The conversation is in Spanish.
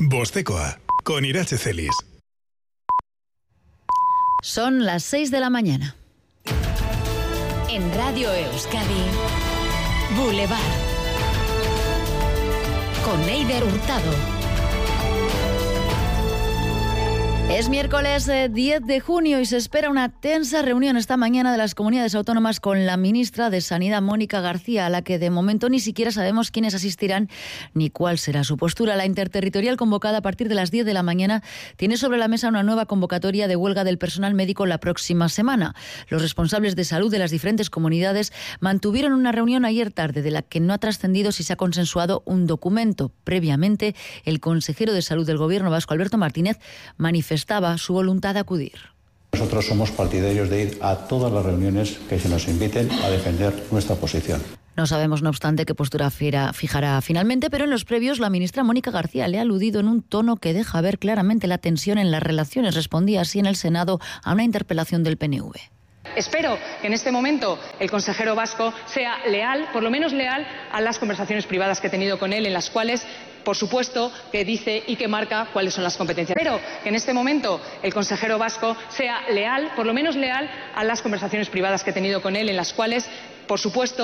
Bostekoa, con Irache Celis. Son las 6 de la mañana. En Radio Euskadi, Boulevard. Con Eider Hurtado. Es miércoles 10 de junio y se espera una tensa reunión esta mañana de las comunidades autónomas con la ministra de Sanidad, Mónica García, a la que de momento ni siquiera sabemos quiénes asistirán ni cuál será su postura. La interterritorial, convocada a partir de las 10 de la mañana, tiene sobre la mesa una nueva convocatoria de huelga del personal médico la próxima semana. Los responsables de salud de las diferentes comunidades mantuvieron una reunión ayer tarde, de la que no ha trascendido si se ha consensuado un documento. Previamente, el consejero de Salud del Gobierno vasco, Alberto Martínez, manifestaba su voluntad de acudir. Nosotros somos partidarios de ir a todas las reuniones que se nos inviten a defender nuestra posición. No sabemos, no obstante, qué postura fijará finalmente, pero en los previos la ministra Mónica García le ha aludido en un tono que deja ver claramente la tensión en las relaciones. Respondía así en el Senado a una interpelación del PNV. Espero que en este momento el consejero vasco sea leal, por lo menos leal, a las conversaciones privadas que he tenido con él, en las cuales, por supuesto, que dice y que marca cuáles son las competencias. Espero que en este momento el consejero vasco sea leal, por lo menos leal, a las conversaciones privadas que he tenido con él, en las cuales, por supuesto,